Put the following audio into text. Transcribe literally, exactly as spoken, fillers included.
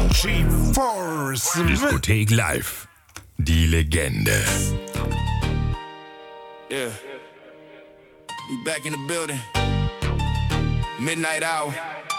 G-Force. Diskothek live. Die Legende. Yeah. We back in the building. Midnight hour.